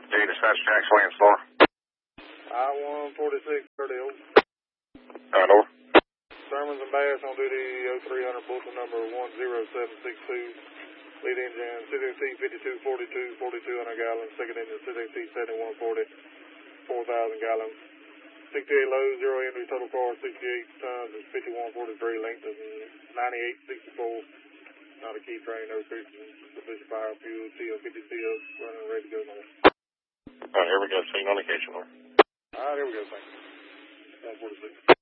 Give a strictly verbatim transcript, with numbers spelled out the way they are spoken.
Hey, dispatch Jackson Lance four. I one forty-six, thirty. Uh, over. Sermons and Bass on duty, oh three hundred, bulletin number one zero seven six two. Lead engine, C D C fifty-two forty-two, forty-two hundred gallons. Second engine, C D C seventy-one forty, four thousand gallons. sixty-eight loads, zero entry, total car, sixty-eight tons, is fifty-one forty-three, length is ninety-eight sixty-four. Not a key train, no restrictions, sufficient fire, fuel, T O fifty C O, running ready to go north. Alright, here we go, signal indication, over. Alright, here we go, thank you. one forty-six.